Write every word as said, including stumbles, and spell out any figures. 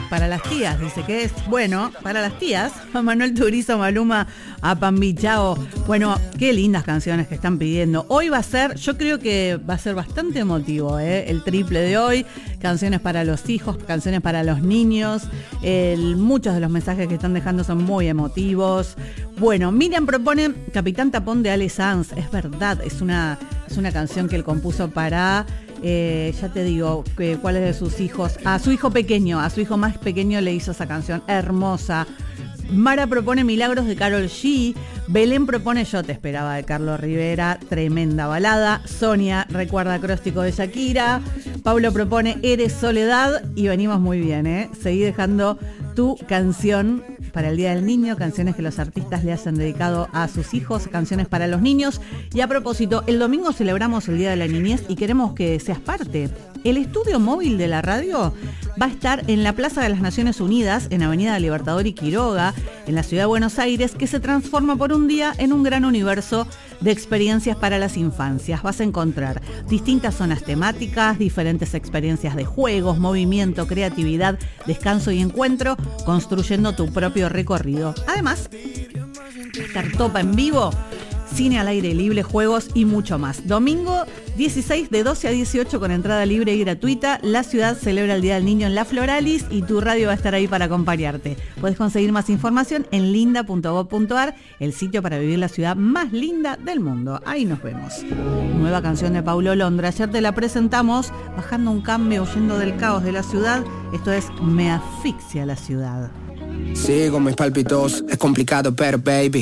para las tías, dice que es, bueno, para las tías, a Manuel Turizo, Maluma, a Pambi Chao. Bueno, qué lindas canciones que están pidiendo. Hoy va a ser, yo creo que va a ser bastante emotivo, ¿eh? El triple de hoy, canciones para los hijos, canciones para los niños. El, muchos de los mensajes que están dejando son muy emotivos. Bueno, Miriam propone Capitán Tapón de Ale Sanz. Es verdad, es una, es una canción que él compuso para... Eh, ya te digo, que, ¿cuál es de sus hijos? A su hijo pequeño, a su hijo más pequeño le hizo esa canción hermosa. Mara propone Milagros de Karol G. Belén propone Yo te esperaba de Carlos Rivera, tremenda balada. Sonia recuerda Acróstico de Shakira. Pablo propone Eres Soledad. Y venimos muy bien, ¿eh? Seguí dejando tu canción para el Día del Niño, canciones que los artistas le hacen dedicado a sus hijos, canciones para los niños. Y a propósito, el domingo celebramos el Día de la Niñez y queremos que seas parte. El estudio móvil de la radio va a estar en la Plaza de las Naciones Unidas, en Avenida Libertador y Quiroga, en la ciudad de Buenos Aires, que se transforma por un día en un gran universo de experiencias para las infancias. Vas a encontrar distintas zonas temáticas, diferentes experiencias de juegos, movimiento, creatividad, descanso y encuentro, construyendo tu propio recorrido. Además, estar Topa en vivo, cine al aire libre, juegos y mucho más. Domingo dieciséis de doce a dieciocho con entrada libre y gratuita. La ciudad celebra el Día del Niño en La Floralis y tu radio va a estar ahí para acompañarte. Puedes conseguir más información en linda punto gob punto ar, el sitio para vivir la ciudad más linda del mundo. Ahí nos vemos. Nueva canción de Paulo Londra. Ayer te la presentamos, bajando un cambio, huyendo del caos de la ciudad. Esto es Me asfixia la ciudad. Sigo mis palpitos, es complicado pero baby